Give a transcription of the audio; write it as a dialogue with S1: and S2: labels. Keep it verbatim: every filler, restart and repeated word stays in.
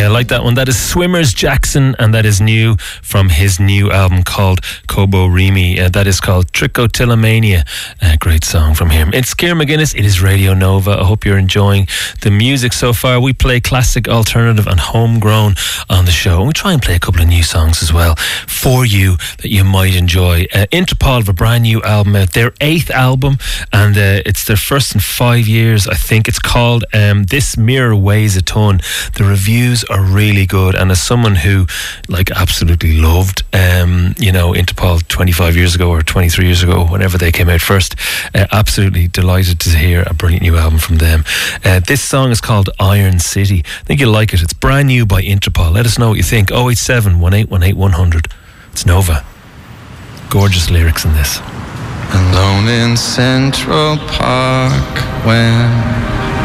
S1: Yeah, I like that one. That is Swimmers Jackson, and that is new from his new album called Kobo Rimi. Uh, that is called Trichotillomania. A great song from him. It's Ciara McGuinness. It is Radio Nova. I hope you're enjoying the music so far. We play classic, alternative and homegrown on the show. And we try and play a couple of new songs as well for you that you might enjoy. Uh, Interpol have a brand new album out, their eighth album, and uh, it's their first in five years, I think. It's called um, This Mirror Weighs a Ton. The reviews are really good, and as someone who like absolutely loved um, you know, Interpol twenty-five years ago or twenty-three years ago, whenever they came out first, uh, absolutely delighted to hear a brilliant new album from them. Uh, this song is called Iron City. I think you'll like it. It's brand new by Interpol. Let us know what you think. oh eight seven, one eight one eight, one hundred. It's Nova. Gorgeous lyrics in this.
S2: Alone in Central Park when